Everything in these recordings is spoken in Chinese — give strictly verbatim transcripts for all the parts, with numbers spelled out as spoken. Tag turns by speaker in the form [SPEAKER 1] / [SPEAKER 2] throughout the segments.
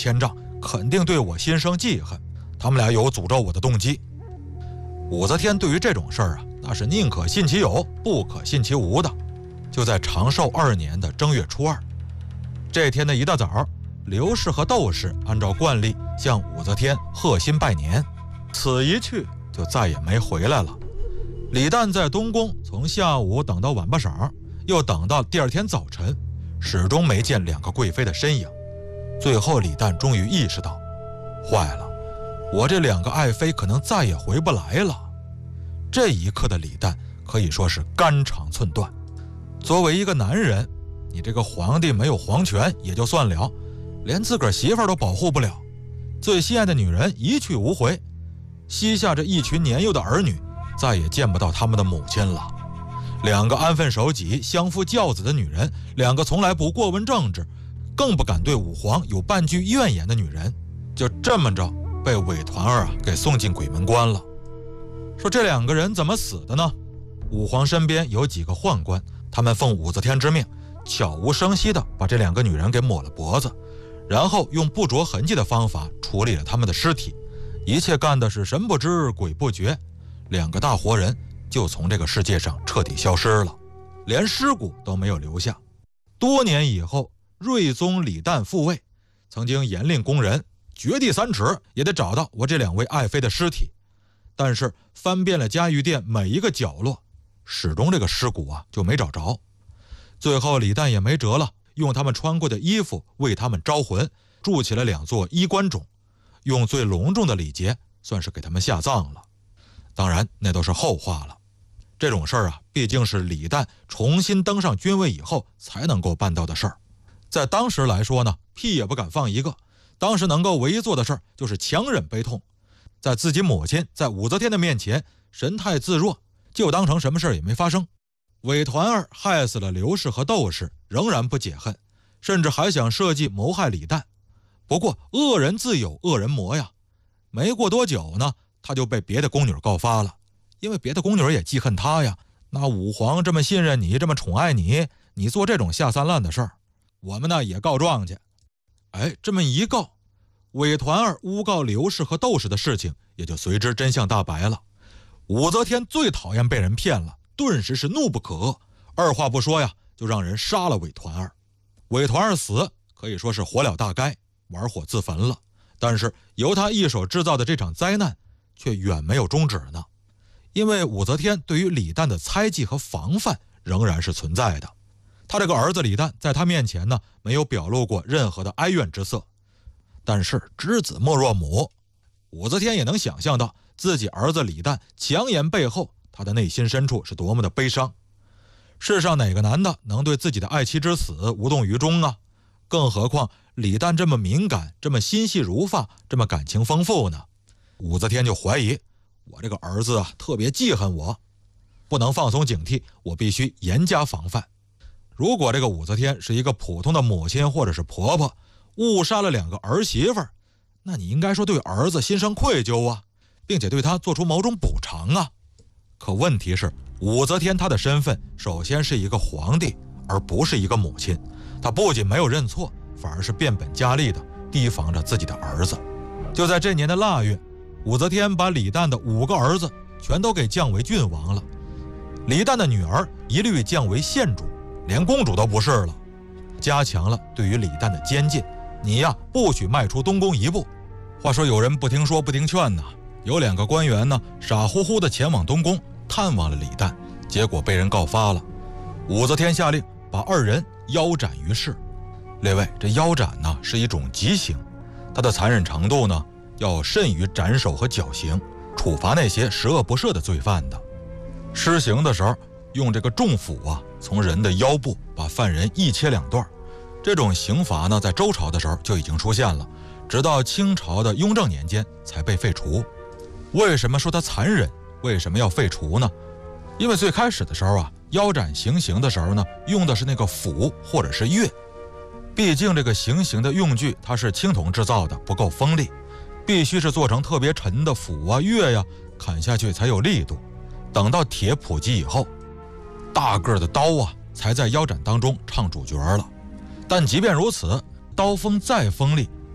[SPEAKER 1] 千丈，肯定对我心生记恨，他们俩有诅咒我的动机。武则天对于这种事儿啊，那是宁可信其有，不可信其无的。就在长寿二年的正月初二，这天的一大早，刘氏和窦氏按照惯例向武则天贺新拜年，此一去就再也没回来了。李旦在东宫从下午等到晚巴晌，又等到第二天早晨，始终没见两个贵妃的身影。最后李旦终于意识到，坏了，我这两个爱妃可能再也回不来了。这一刻的李旦可以说是肝肠寸断。作为一个男人，你这个皇帝没有皇权也就算了，连自个儿媳妇儿都保护不了，最心爱的女人一去无回，膝下这一群年幼的儿女再也见不到他们的母亲了。两个安分守己、相夫教子的女人，两个从来不过问政治，更不敢对武皇有半句怨言的女人，就这么着被韦团儿啊给送进鬼门关了。说这两个人怎么死的呢？武皇身边有几个宦官，他们奉武则天之命，悄无声息地把这两个女人给抹了脖子，然后用不着痕迹的方法处理了他们的尸体，一切干的是神不知鬼不觉，两个大活人就从这个世界上彻底消失了，连尸骨都没有留下。多年以后，睿宗李旦复位，曾经严令工人掘地三尺也得找到我这两位爱妃的尸体，但是翻遍了嘉峪殿每一个角落，始终这个尸骨啊就没找着。最后李旦也没辙了，用他们穿过的衣服为他们招魂，筑起了两座衣冠冢，用最隆重的礼节算是给他们下葬了。当然那都是后话了，这种事儿啊毕竟是李旦重新登上君位以后才能够办到的事儿，在当时来说呢，屁也不敢放一个。当时能够唯一做的事儿就是强忍悲痛，在自己母亲在武则天的面前神态自若，就当成什么事也没发生。韦团儿害死了刘氏和窦氏，仍然不解恨，甚至还想设计谋害李旦。不过恶人自有恶人磨呀，没过多久呢，他就被别的宫女告发了，因为别的宫女也记恨他呀。那武皇这么信任你，这么宠爱你，你做这种下三滥的事儿，我们呢也告状去。哎，这么一告，韦团儿诬告刘氏和窦氏的事情也就随之真相大白了。武则天最讨厌被人骗了，顿时是怒不可遏，二话不说呀，就让人杀了韦团儿。韦团儿死可以说是火了大该，玩火自焚了。但是由他一手制造的这场灾难却远没有终止呢，因为武则天对于李旦的猜忌和防范仍然是存在的。他这个儿子李旦在他面前呢，没有表露过任何的哀怨之色。但是知子莫若母，武则天也能想象到自己儿子李旦强言背后，他的内心深处是多么的悲伤。世上哪个男的能对自己的爱妻之死无动于衷啊？更何况李旦这么敏感，这么心细如发，这么感情丰富呢？武则天就怀疑，我这个儿子啊特别记恨我，不能放松警惕，我必须严加防范。如果这个武则天是一个普通的母亲或者是婆婆，误杀了两个儿媳妇儿，那你应该说对儿子心生愧疚啊，并且对他做出某种补偿啊。可问题是，武则天她的身份首先是一个皇帝，而不是一个母亲。她不仅没有认错，反而是变本加厉的提防着自己的儿子。就在这年的腊月，武则天把李旦的五个儿子全都给降为郡王了，李旦的女儿一律降为县主，连公主都不是了，加强了对于李旦的监禁，你呀不许迈出东宫一步。话说有人不听说不听劝呐，有两个官员呢傻乎乎的前往东宫探望了李旦，结果被人告发了。武则天下令把二人腰斩于市。列位，这腰斩呢是一种极刑，它的残忍程度呢要甚于斩首和绞刑，处罚那些十恶不赦的罪犯的。施行的时候用这个重斧啊，从人的腰部把犯人一切两段。这种刑罚呢，在周朝的时候就已经出现了，直到清朝的雍正年间才被废除。为什么说它残忍？为什么要废除呢？因为最开始的时候啊，腰斩行刑的时候呢，用的是那个斧或者是钺。毕竟这个行刑的用具它是青铜制造的，不够锋利，必须是做成特别沉的斧啊钺呀，砍下去才有力度。等到铁普及以后，大个的刀啊才在腰斩当中唱主角了。但即便如此，刀锋再锋利，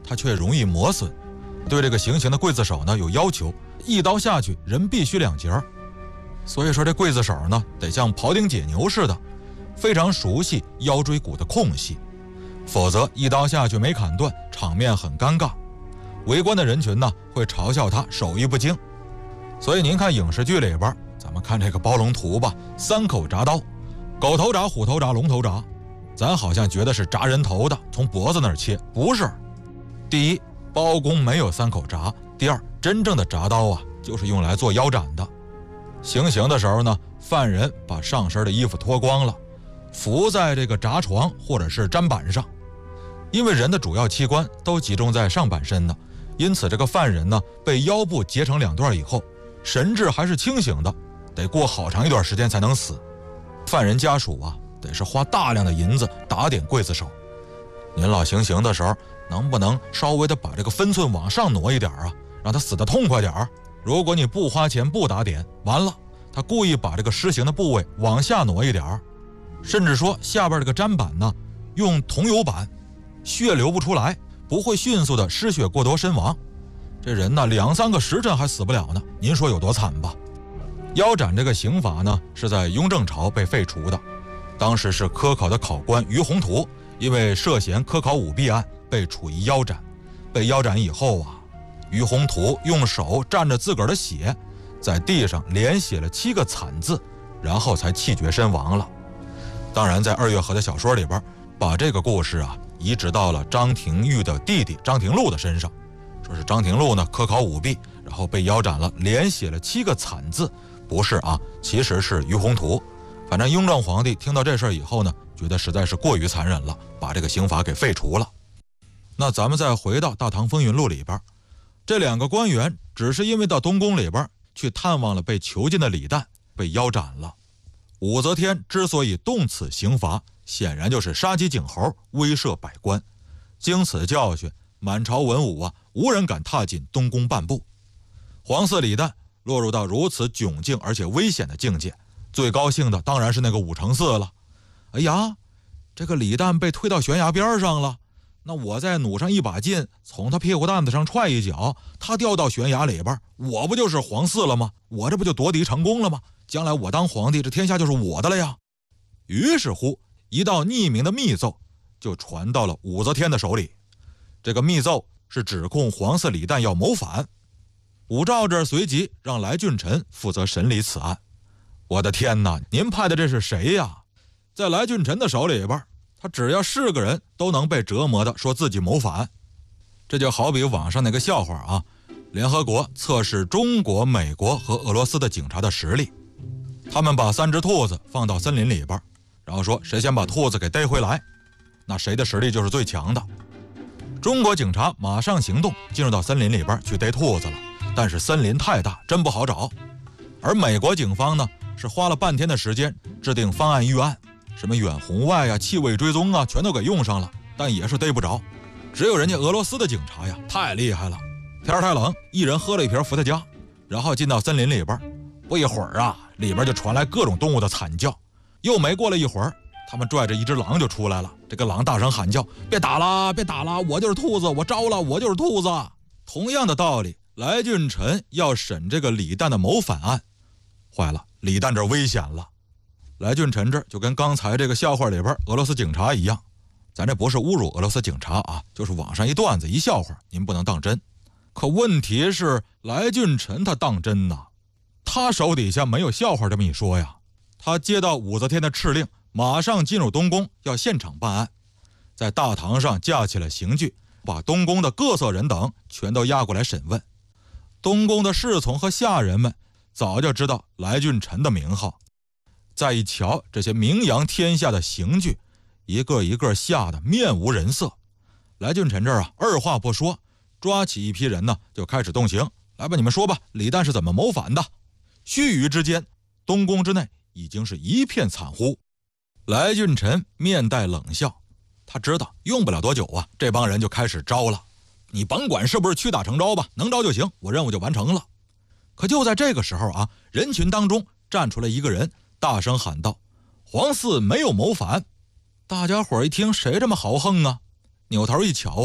[SPEAKER 1] 它却容易磨损。对这个行刑的刽子手呢有要求，一刀下去人必须两截儿。所以说这刽子手呢得像庖丁解牛似的，非常熟悉腰椎骨的空隙，否则一刀下去没砍断，场面很尴尬。围观的人群呢会嘲笑他手艺不精。所以您看影视剧里边，咱们看这个包龙图吧，三口铡刀，狗头铡、虎头铡、龙头铡，咱好像觉得是铡人头的，从脖子那儿切，不是。第一，包公没有三口铡；第二，真正的铡刀啊，就是用来做腰斩的。行刑的时候呢，犯人把上身的衣服脱光了，伏在这个铡床或者是砧板上。因为人的主要器官都集中在上半身呢，因此这个犯人呢被腰部截成两段以后，神志还是清醒的，得过好长一段时间才能死。犯人家属啊，得是花大量的银子打点刽子手。您老行刑的时候，能不能稍微的把这个分寸往上挪一点啊，让他死得痛快点儿？如果你不花钱不打点，完了，他故意把这个施行的部位往下挪一点儿，甚至说下边这个砧板呢用桐油板，血流不出来，不会迅速的失血过多身亡。这人呢两三个时辰还死不了呢，您说有多惨吧？腰斩这个刑罚呢是在雍正朝被废除的，当时是科考的考官于宏图因为涉嫌科考舞弊案被处以腰斩。被腰斩以后啊，于宏图用手蘸着自个儿的血，在地上连写了七个惨字，然后才气绝身亡了。当然在二月河的小说里边，把这个故事啊移植到了张廷玉的弟弟张廷禄的身上，说是张廷禄呢科考舞弊，然后被腰斩了，连写了七个惨字。不是啊，其实是于宏图。反正雍正皇帝听到这事儿以后呢，觉得实在是过于残忍了，把这个刑罚给废除了。那咱们再回到《大唐风云录》里边，这两个官员只是因为到东宫里边去探望了被囚禁的李旦，被腰斩了。武则天之所以动此刑罚，显然就是杀鸡儆猴，威慑百官。经此教训，满朝文武啊，无人敢踏进东宫半步。皇嗣李旦落入到如此窘境而且危险的境界，最高兴的当然是那个武承嗣了。哎呀，这个李旦被推到悬崖边上了，那我再弩上一把劲，从他屁股蛋子上踹一脚，他掉到悬崖里边，我不就是皇嗣了吗？我这不就夺嫡成功了吗？将来我当皇帝，这天下就是我的了呀。于是乎，一道匿名的密奏就传到了武则天的手里。这个密奏是指控皇嗣李旦要谋反。武曌这随即让来俊臣负责审理此案。我的天哪，您派的这是谁呀？在来俊臣的手里边，他只要是个人都能被折磨的说自己谋反。这就好比网上那个笑话啊，联合国测试中国、美国和俄罗斯的警察的实力。他们把三只兔子放到森林里边，然后说谁先把兔子给逮回来，那谁的实力就是最强的。中国警察马上行动，进入到森林里边去逮兔子了，但是森林太大，真不好找。而美国警方呢，是花了半天的时间制定方案预案，什么远红外啊、气味追踪啊，全都给用上了，但也是逮不着。只有人家俄罗斯的警察呀，太厉害了。天太冷，一人喝了一瓶伏特加，然后进到森林里边，不一会儿啊，里边就传来各种动物的惨叫。又没过了一会儿，他们拽着一只狼就出来了。这个狼大声喊叫：“别打了，别打了，我就是兔子，我招了，我就是兔子。”同样的道理，来俊臣要审这个李旦的谋反案，坏了，李旦这危险了。来俊臣这就跟刚才这个笑话里边俄罗斯警察一样，咱这不是侮辱俄罗斯警察啊，就是网上一段子一笑话，您不能当真。可问题是来俊臣他当真呐，他手底下没有笑话这么一说呀。他接到武则天的敕令，马上进入东宫，要现场办案。在大堂上架起了刑具，把东宫的各色人等全都押过来审问。东宫的侍从和下人们早就知道来俊臣的名号，再一瞧这些名扬天下的刑具，一个一个吓得面无人色。来俊臣这儿啊，二话不说，抓起一批人呢，就开始动刑。来吧，你们说吧，李旦是怎么谋反的？须臾之间，东宫之内已经是一片惨呼。来俊臣面带冷笑，他知道用不了多久啊，这帮人就开始招了。你甭管是不是屈打成招吧，能招就行，我任务就完成了。可就在这个时候啊，人群当中站出来一个人，大声喊道：“皇嗣没有谋反！”大家伙一听，谁这么豪横啊？扭头一瞧啊，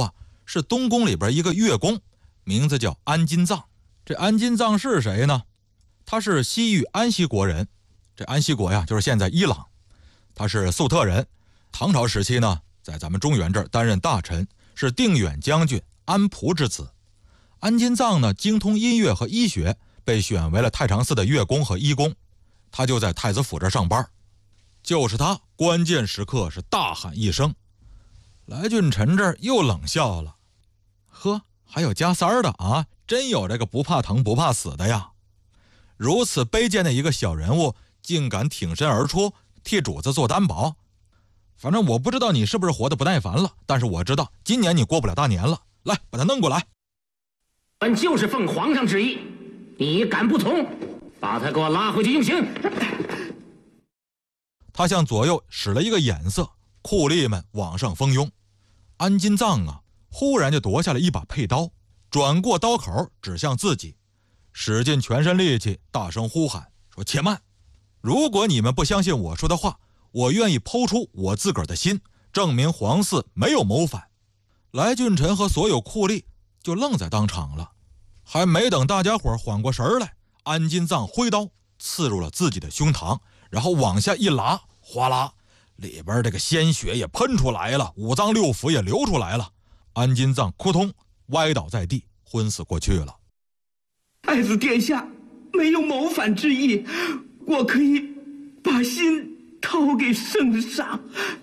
[SPEAKER 1] 是东宫里边一个乐工，名字叫安金藏。这安金藏是谁呢？他是西域安息国人，这安息国呀就是现在伊朗，他是粟特人，唐朝时期呢在咱们中原这儿担任大臣，是定远将军安璞之子。安金藏呢精通音乐和医学，被选为了太常寺的乐工和医工，他就在太子府这上班。就是他关键时刻是大喊一声，来俊臣这儿又冷笑了，呵，还有加三儿的啊，真有这个不怕疼不怕死的呀。如此卑贱的一个小人物，竟敢挺身而出替主子做担保。反正我不知道你是不是活得不耐烦了，但是我知道今年你过不了大年了。来，把他弄过来。
[SPEAKER 2] 本就是奉皇上旨意，你敢不从，把他给我拉回去用刑。
[SPEAKER 1] 他向左右使了一个眼色，酷吏们往上蜂拥。安金藏啊，忽然就夺下了一把佩刀，转过刀口指向自己，使尽全身力气大声呼喊说：且慢，如果你们不相信我说的话，我愿意剖出我自个儿的心，证明皇嗣没有谋反。来俊臣和所有酷吏就愣在当场了，还没等大家伙缓过神来，安金藏挥刀刺入了自己的胸膛，然后往下一拉，哗啦，里边这个鲜血也喷出来了，五脏六腑也流出来了。安金藏扑通歪倒在地，昏死过去了。
[SPEAKER 3] 太子殿下没有谋反之意，我可以把心掏给圣上。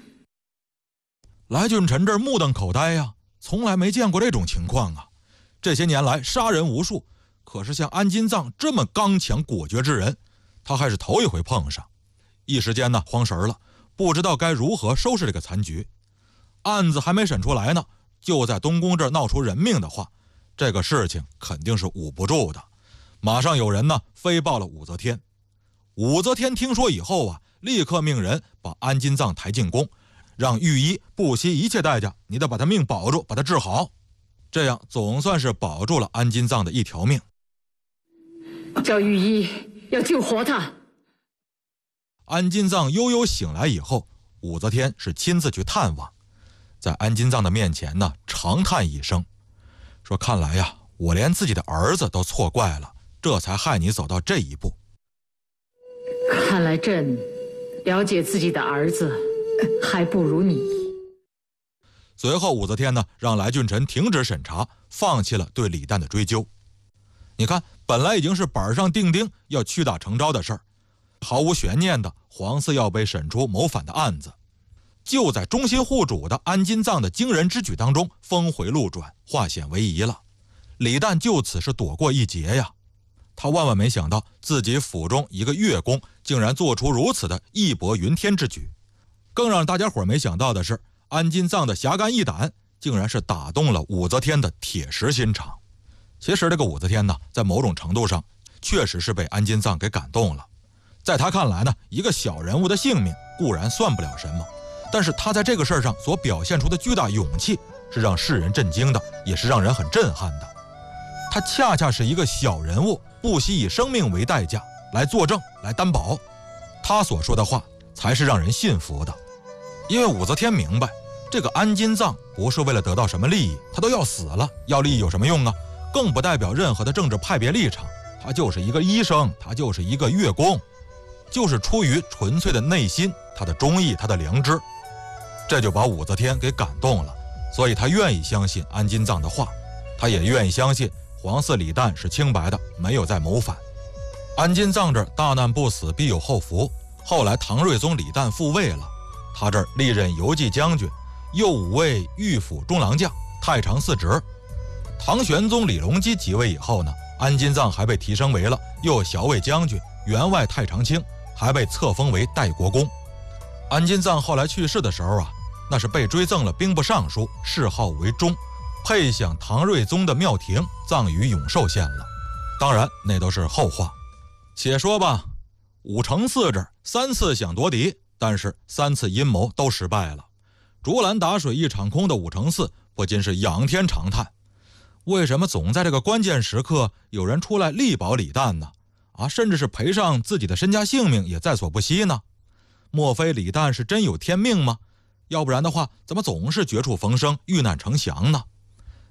[SPEAKER 1] 来俊臣这儿目瞪口呆呀、啊，从来没见过这种情况啊！这些年来杀人无数，可是像安金藏这么刚强果决之人，他还是头一回碰上。一时间呢慌神了，不知道该如何收拾这个残局。案子还没审出来呢，就在东宫这儿闹出人命的话，这个事情肯定是捂不住的。马上有人呢飞报了武则天。武则天听说以后啊，立刻命人把安金藏抬进宫，让御医不惜一切代价，你得把他命保住，把他治好。这样总算是保住了安金藏的一条命。
[SPEAKER 4] 叫御医要救活他。
[SPEAKER 1] 安金藏悠悠醒来以后，武则天是亲自去探望，在安金藏的面前呢长叹一声，说：看来呀，我连自己的儿子都错怪了，这才害你走到这一步。
[SPEAKER 4] 看来朕了解自己的儿子还不如你。
[SPEAKER 1] 随后武则天呢让来俊臣停止审查，放弃了对李旦的追究。你看，本来已经是板上钉钉要屈打成招的事儿，毫无悬念的皇嗣要被审出谋反的案子，就在忠心护主的安金藏的惊人之举当中峰回路转，化险为夷了。李旦就此是躲过一劫呀。他万万没想到自己府中一个乐工竟然做出如此的义薄云天之举。更让大家伙没想到的是，安金藏的侠肝义胆竟然是打动了武则天的铁石心肠。其实这个武则天呢，在某种程度上确实是被安金藏给感动了。在他看来呢，一个小人物的性命固然算不了什么，但是他在这个事儿上所表现出的巨大勇气是让世人震惊的，也是让人很震撼的。他恰恰是一个小人物，不惜以生命为代价来作证，来担保，他所说的话才是让人信服的。因为武则天明白，这个安金藏不是为了得到什么利益，他都要死了，要利益有什么用啊？更不代表任何的政治派别立场，他就是一个医生，他就是一个乐工，就是出于纯粹的内心，他的忠义，他的良知，这就把武则天给感动了。所以他愿意相信安金藏的话，他也愿意相信皇嗣李旦是清白的，没有在谋反。安金藏这儿大难不死必有后福，后来唐睿宗李旦复位了，他这儿历任游骑将军，右武卫御府中郎将，太常寺职。唐玄宗李隆基即位以后呢，安金藏还被提升为了右校尉将军、员外太常卿，还被册封为代国公。安金藏后来去世的时候啊，那是被追赠了兵部尚书，谥号为忠，配享唐睿宗的庙庭，葬于永寿县了。当然那都是后话。且说吧，武承嗣这儿三次想夺嫡，但是三次阴谋都失败了。竹篮打水一场空的武承嗣不禁是仰天长叹，为什么总在这个关键时刻有人出来力保李旦呢？啊，甚至是赔上自己的身家性命也在所不惜呢？莫非李旦是真有天命吗？要不然的话，怎么总是绝处逢生，遇难成祥呢？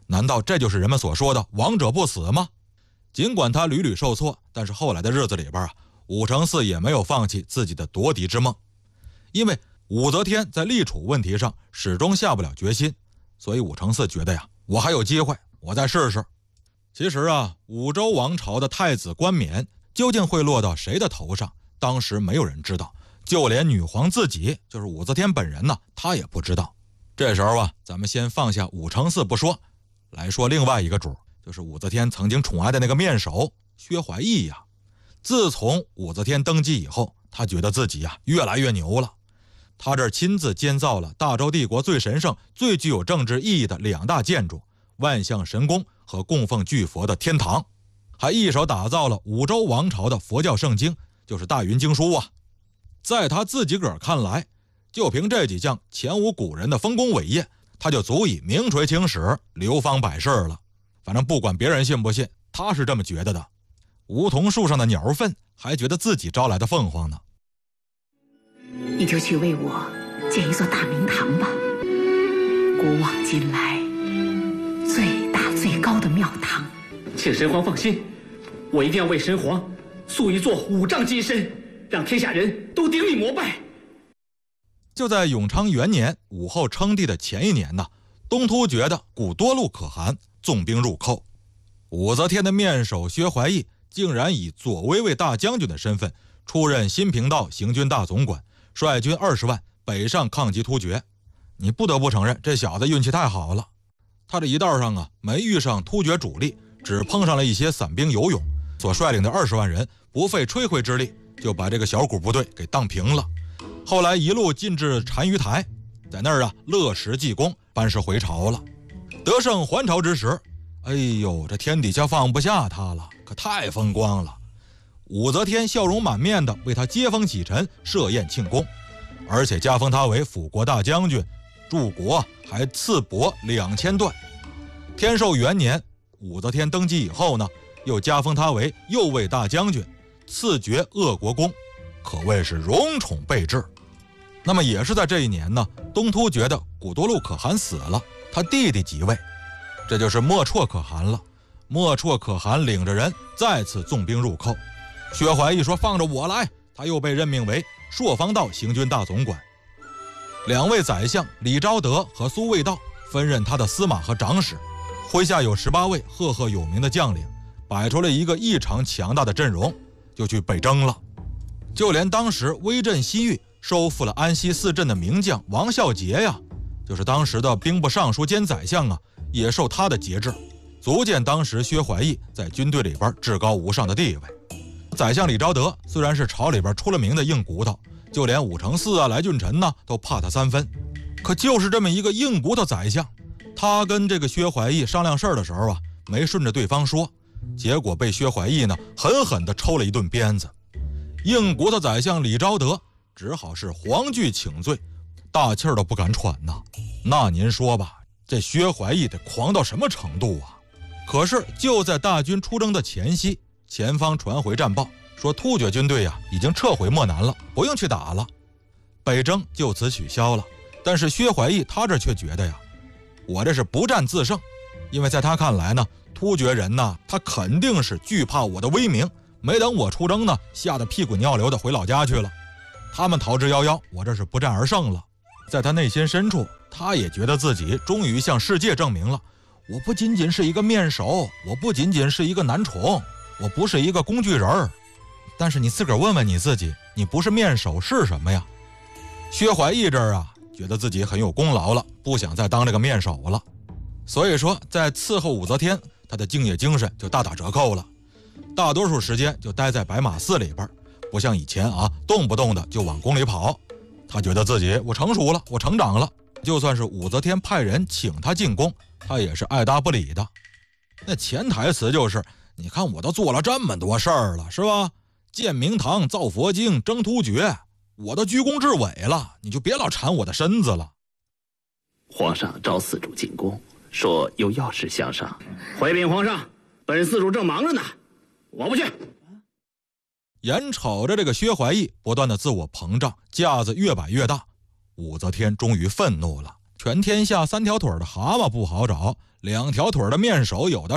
[SPEAKER 1] 难道这就是人们所说的王者不死吗？尽管他屡屡受挫，但是后来的日子里边啊，武承嗣也没有放弃自己的夺嫡之梦。因为武则天在立储问题上始终下不了决心，所以武承嗣觉得呀，我还有机会，我再试试。其实啊，武周王朝的太子冠冕究竟会落到谁的头上，当时没有人知道，就连女皇自己，就是武则天本人呢，她也不知道。这时候啊，咱们先放下武承嗣不说，来说另外一个主，就是武则天曾经宠爱的那个面首薛怀义呀。自从武则天登基以后，他觉得自己呀越来越牛了。他这亲自建造了大周帝国最神圣、最具有政治意义的两大建筑——万象神宫和供奉巨佛的天堂，还一手打造了武周王朝的佛教圣经，就是大云经书啊。在他自己个儿看来，就凭这几项前无古人的丰功伟业，他就足以名垂青史，流芳百世了。反正不管别人信不信，他是这么觉得的。梧桐树上的鸟粪还觉得自己招来的凤凰呢。
[SPEAKER 4] 你就去为我建一座大明堂吧，古往今来最大最高的庙堂。
[SPEAKER 3] 请神皇放心，我一定要为神皇塑一座五丈金身，让天下人都顶礼膜拜。
[SPEAKER 1] 就在永昌元年，武后称帝的前一年呢，东突厥的古多禄可汗纵兵入寇，武则天的面首薛怀义竟然以左威卫大将军的身份出任新平道行军大总管，率军二十万北上抗击突厥。你不得不承认，这小子运气太好了。他这一道上啊，没遇上突厥主力，只碰上了一些散兵游勇，所率领的二十万人不费吹灰之力就把这个小股部队给荡平了。后来一路进至单于台，在那儿啊乐石济公，班师回朝了。得胜还朝之时，哎呦，这天底下放不下他了，可太风光了。武则天笑容满面的为他接风洗尘，设宴庆功，而且加封他为辅国大将军，柱国还赐帛两千段。天寿元年，武则天登基以后呢，又加封他为右卫大将军，赐爵鄂国公，可谓是荣宠备至。那么也是在这一年呢，东突厥的古多禄可汗死了，他弟弟即位，这就是莫绰可汗了。莫绰可汗领着人再次纵兵入寇，薛怀义说放着我来，他又被任命为朔方道行军大总管。两位宰相李昭德和苏味道分任他的司马和长史，麾下有十八位赫赫有名的将领，摆出了一个异常强大的阵容，就去北征了。就连当时威震西域收复了安西四镇的名将王孝杰呀，就是当时的兵部尚书兼宰相啊，也受他的节制，足见当时薛怀义在军队里边至高无上的地位。宰相李昭德虽然是朝里边出了名的硬骨头，就连武承嗣啊、来俊臣呢都怕他三分，可就是这么一个硬骨头宰相，他跟这个薛怀义商量事儿的时候啊，没顺着对方说，结果被薛怀义呢狠狠地抽了一顿鞭子。硬骨头宰相李昭德只好是黄惧请罪，大气儿都不敢喘呐。那您说吧，这薛怀义得狂到什么程度啊？可是就在大军出征的前夕，前方传回战报，说突厥军队呀、啊、已经撤回漠南了，不用去打了，北征就此取消了。但是薛怀义他这却觉得呀，我这是不战自胜，因为在他看来呢，突厥人呢，他肯定是惧怕我的威名，没等我出征呢，吓得屁滚尿流的回老家去了。他们逃之夭夭，我这是不战而胜了。在他内心深处，他也觉得自己终于向世界证明了，我不仅仅是一个面首，我不仅仅是一个男宠，我不是一个工具人儿。但是你自个儿问问你自己，你不是面首是什么呀？薛怀义这儿啊，觉得自己很有功劳了，不想再当这个面首了。所以说，在伺候武则天，他的敬业精神就大打折扣了。大多数时间就待在白马寺里边，不像以前啊，动不动的就往宫里跑。他觉得自己我成熟了，我成长了，就算是武则天派人请他进宫，他也是爱答不理的。那潜台词就是，你看我都做了这么多事儿了，是吧？建明堂、造佛经、征突厥，我都居功至伟了，你就别老缠我的身子了。
[SPEAKER 5] 皇上召寺主进宫，说有要事相商。
[SPEAKER 2] 回禀皇上，本寺主正忙着呢，我不去。
[SPEAKER 1] 眼瞅着这个薛怀义不断的自我膨胀，架子越摆越大，武则天终于愤怒了。全天下三条腿的蛤蟆不好找， 两条腿的面首有的